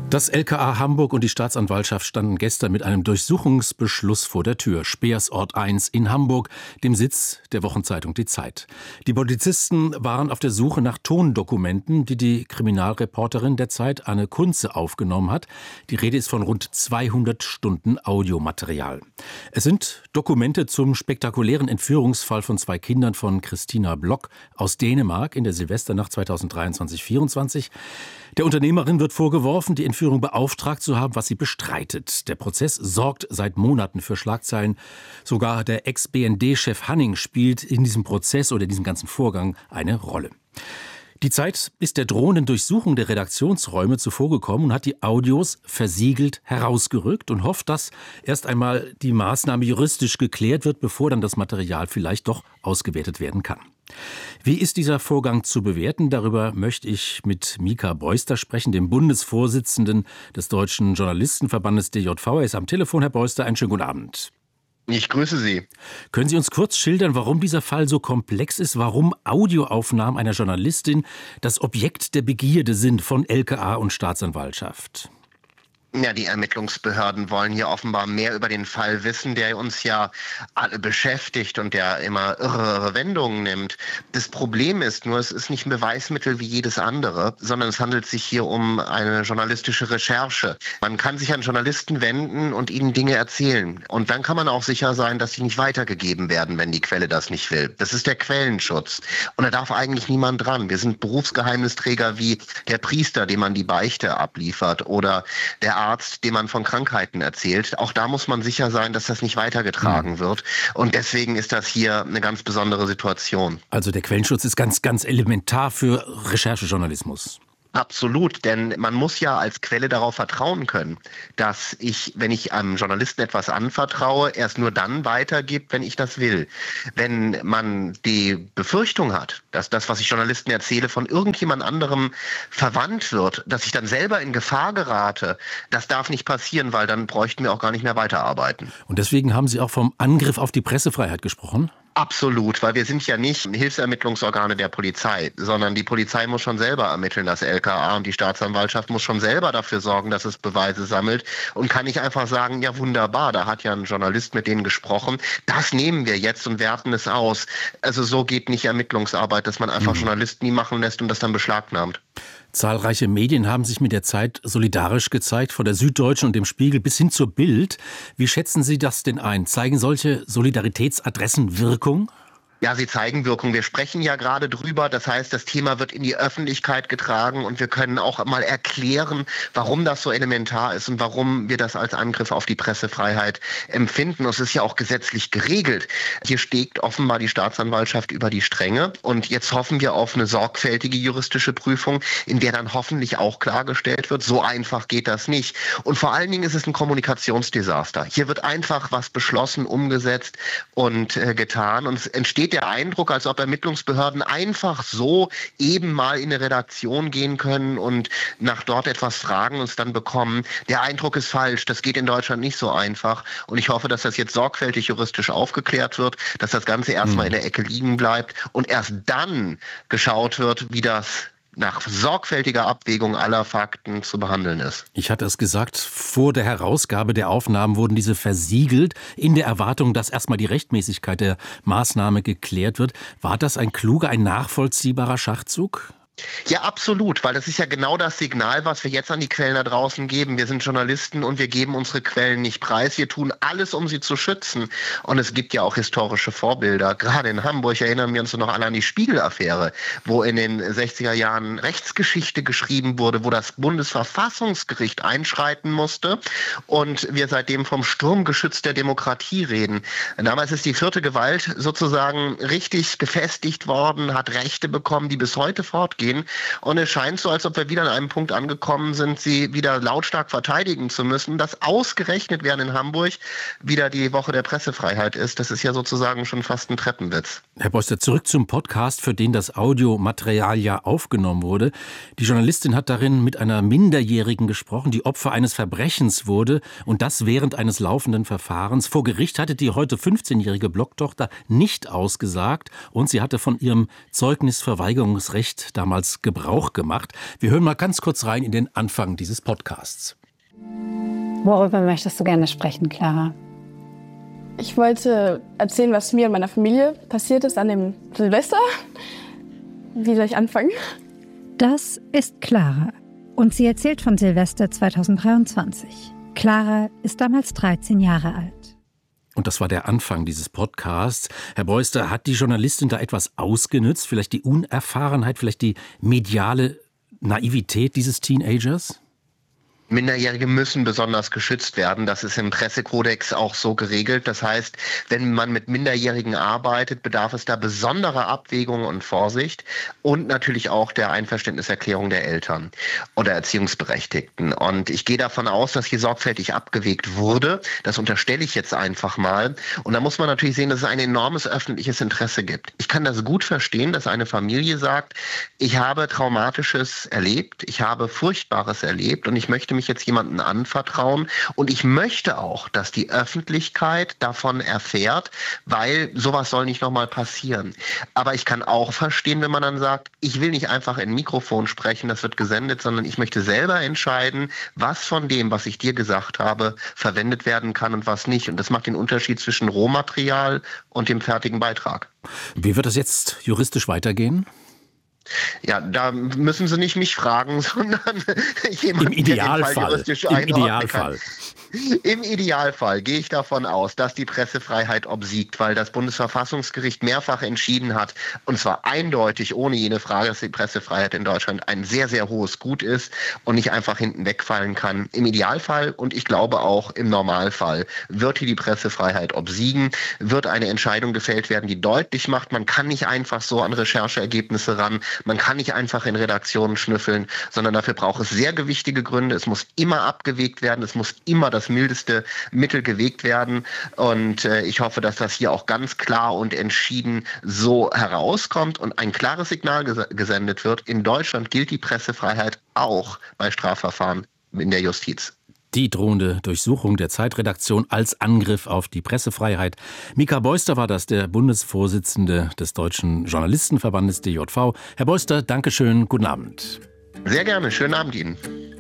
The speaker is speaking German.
Das LKA Hamburg und die Staatsanwaltschaft standen gestern mit einem Durchsuchungsbeschluss vor der Tür. Speersort 1 in Hamburg, dem Sitz der Wochenzeitung Die Zeit. Die Polizisten waren auf der Suche nach Tondokumenten, die die Kriminalreporterin der Zeit, Anne Kunze, aufgenommen hat. Die Rede ist von rund 200 Stunden Audiomaterial. Es sind Dokumente zum spektakulären Entführungsfall von 2 Kindern von Christina Block aus Dänemark in der Silvesternacht 2023-24. Der Unternehmerin wird vorgeworfen, die Entführung beauftragt zu haben, was sie bestreitet. Der Prozess sorgt seit Monaten für Schlagzeilen. Sogar der Ex-BND-Chef Hanning spielt in diesem Prozess oder in diesem ganzen Vorgang eine Rolle. Die Zeit ist der drohenden Durchsuchung der Redaktionsräume zuvorgekommen und hat die Audios versiegelt herausgerückt und hofft, dass erst einmal die Maßnahme juristisch geklärt wird, bevor dann das Material vielleicht doch ausgewertet werden kann. Wie ist dieser Vorgang zu bewerten? Darüber möchte ich mit Mika Beuster sprechen, dem Bundesvorsitzenden des Deutschen Journalistenverbandes DJV. Er ist am Telefon. Herr Beuster, einen schönen guten Abend. Ich grüße Sie. Können Sie uns kurz schildern, warum dieser Fall so komplex ist, warum Audioaufnahmen einer Journalistin das Objekt der Begierde sind von LKA und Staatsanwaltschaft? Ja, die Ermittlungsbehörden wollen hier offenbar mehr über den Fall wissen, der uns ja alle beschäftigt und der immer irre Wendungen nimmt. Das Problem ist nur, es ist nicht ein Beweismittel wie jedes andere, sondern es handelt sich hier um eine journalistische Recherche. Man kann sich an Journalisten wenden und ihnen Dinge erzählen. Und dann kann man auch sicher sein, dass sie nicht weitergegeben werden, wenn die Quelle das nicht will. Das ist der Quellenschutz. Und da darf eigentlich niemand dran. Wir sind Berufsgeheimnisträger wie der Priester, dem man die Beichte abliefert, oder der Arzt, dem man von Krankheiten erzählt. Auch da muss man sicher sein, dass das nicht weitergetragen wird. Und deswegen ist das hier eine ganz besondere Situation. Also der Quellenschutz ist ganz, ganz elementar für Recherchejournalismus. Absolut, denn man muss ja als Quelle darauf vertrauen können, dass ich, wenn ich einem Journalisten etwas anvertraue, erst nur dann weitergibt, wenn ich das will. Wenn man die Befürchtung hat, dass das, was ich Journalisten erzähle, von irgendjemand anderem verwandt wird, dass ich dann selber in Gefahr gerate, das darf nicht passieren, weil dann bräuchten wir auch gar nicht mehr weiterarbeiten. Und deswegen haben Sie auch vom Angriff auf die Pressefreiheit gesprochen? Absolut, weil wir sind ja nicht Hilfsermittlungsorgane der Polizei, sondern die Polizei muss schon selber ermitteln, das LKA, und die Staatsanwaltschaft muss schon selber dafür sorgen, dass es Beweise sammelt, und kann nicht einfach sagen, ja wunderbar, da hat ja ein Journalist mit denen gesprochen, das nehmen wir jetzt und werten es aus. Also so geht nicht Ermittlungsarbeit, dass man einfach Journalisten nie machen lässt und das dann beschlagnahmt. Zahlreiche Medien haben sich mit der Zeit solidarisch gezeigt, von der Süddeutschen und dem Spiegel bis hin zur Bild. Wie schätzen Sie das denn ein? Zeigen solche Solidaritätsadressen Wirkung? Ja, sie zeigen Wirkung. Wir sprechen ja gerade drüber. Das heißt, das Thema wird in die Öffentlichkeit getragen und wir können auch mal erklären, warum das so elementar ist und warum wir das als Angriff auf die Pressefreiheit empfinden. Es ist ja auch gesetzlich geregelt. Hier steht offenbar die Staatsanwaltschaft über die Stränge und jetzt hoffen wir auf eine sorgfältige juristische Prüfung, in der dann hoffentlich auch klargestellt wird, so einfach geht das nicht. Und vor allen Dingen ist es ein Kommunikationsdesaster. Hier wird einfach was beschlossen, umgesetzt und getan, und es entsteht der Eindruck, als ob Ermittlungsbehörden einfach so eben mal in eine Redaktion gehen können und nach dort etwas fragen und es dann bekommen. Der Eindruck ist falsch. Das geht in Deutschland nicht so einfach. Und ich hoffe, dass das jetzt sorgfältig juristisch aufgeklärt wird, dass das Ganze erstmal in der Ecke liegen bleibt und erst dann geschaut wird, wie das nach sorgfältiger Abwägung aller Fakten zu behandeln ist. Ich hatte es gesagt, vor der Herausgabe der Aufnahmen wurden diese versiegelt, in der Erwartung, dass erstmal die Rechtmäßigkeit der Maßnahme geklärt wird. War das ein kluger, ein nachvollziehbarer Schachzug? Ja, absolut, weil das ist ja genau das Signal, was wir jetzt an die Quellen da draußen geben. Wir sind Journalisten und wir geben unsere Quellen nicht preis. Wir tun alles, um sie zu schützen. Und es gibt ja auch historische Vorbilder. Gerade in Hamburg erinnern wir uns noch alle an die Spiegel-Affäre, wo in den 60er Jahren Rechtsgeschichte geschrieben wurde, wo das Bundesverfassungsgericht einschreiten musste und wir seitdem vom Sturmgeschütz der Demokratie reden. Damals ist die vierte Gewalt sozusagen richtig gefestigt worden, hat Rechte bekommen, die bis heute fortgehen. Und es scheint so, als ob wir wieder an einem Punkt angekommen sind, sie wieder lautstark verteidigen zu müssen, dass ausgerechnet während in Hamburg wieder die Woche der Pressefreiheit ist. Das ist ja sozusagen schon fast ein Treppenwitz. Herr Beuster, zurück zum Podcast, für den das Audiomaterial ja aufgenommen wurde. Die Journalistin hat darin mit einer Minderjährigen gesprochen, die Opfer eines Verbrechens wurde, und das während eines laufenden Verfahrens. Vor Gericht hatte die heute 15-jährige Blocktochter nicht ausgesagt und sie hatte von ihrem Zeugnisverweigerungsrecht damals damals Gebrauch gemacht. Wir hören mal ganz kurz rein in den Anfang dieses Podcasts. Worüber möchtest du gerne sprechen, Clara? Ich wollte erzählen, was mir und meiner Familie passiert ist an dem Silvester. Wie soll ich anfangen? Das ist Clara und sie erzählt von Silvester 2023. Clara ist damals 13 Jahre alt. Und das war der Anfang dieses Podcasts. Herr Beuster, hat die Journalistin da etwas ausgenützt? Vielleicht die Unerfahrenheit, vielleicht die mediale Naivität dieses Teenagers? Minderjährige müssen besonders geschützt werden. Das ist im Pressekodex auch so geregelt. Das heißt, wenn man mit Minderjährigen arbeitet, bedarf es da besonderer Abwägung und Vorsicht und natürlich auch der Einverständniserklärung der Eltern oder Erziehungsberechtigten. Und ich gehe davon aus, dass hier sorgfältig abgewägt wurde. Das unterstelle ich jetzt einfach mal. Und da muss man natürlich sehen, dass es ein enormes öffentliches Interesse gibt. Ich kann das gut verstehen, dass eine Familie sagt, ich habe Traumatisches erlebt, ich habe Furchtbares erlebt und ich möchte mich jetzt jemanden anvertrauen und ich möchte auch, dass die Öffentlichkeit davon erfährt, weil sowas soll nicht nochmal passieren. Aber ich kann auch verstehen, wenn man dann sagt, ich will nicht einfach in ein Mikrofon sprechen, das wird gesendet, sondern ich möchte selber entscheiden, was von dem, was ich dir gesagt habe, verwendet werden kann und was nicht. Und das macht den Unterschied zwischen Rohmaterial und dem fertigen Beitrag. Wie wird das jetzt juristisch weitergehen? Ja, da müssen Sie nicht mich fragen, sondern jemanden, Im Idealfall. der den Fall juristisch einordnen kann. Im Idealfall gehe ich davon aus, dass die Pressefreiheit obsiegt, weil das Bundesverfassungsgericht mehrfach entschieden hat, und zwar eindeutig, ohne jene Frage, dass die Pressefreiheit in Deutschland ein sehr, sehr hohes Gut ist und nicht einfach hinten wegfallen kann. Im Idealfall und ich glaube auch im Normalfall wird hier die Pressefreiheit obsiegen, wird eine Entscheidung gefällt werden, die deutlich macht, man kann nicht einfach so an Rechercheergebnisse ran, man kann nicht einfach in Redaktionen schnüffeln, sondern dafür braucht es sehr gewichtige Gründe, es muss immer abgewägt werden, es muss immer das mildeste Mittel gewägt werden und ich hoffe, dass das hier auch ganz klar und entschieden so herauskommt und ein klares Signal gesendet wird. In Deutschland gilt die Pressefreiheit auch bei Strafverfahren in der Justiz. Die drohende Durchsuchung der Zeitredaktion als Angriff auf die Pressefreiheit. Mika Beuster war das, der Bundesvorsitzende des Deutschen Journalistenverbandes DJV. Herr Beuster, Dankeschön, guten Abend. Sehr gerne, schönen Abend Ihnen.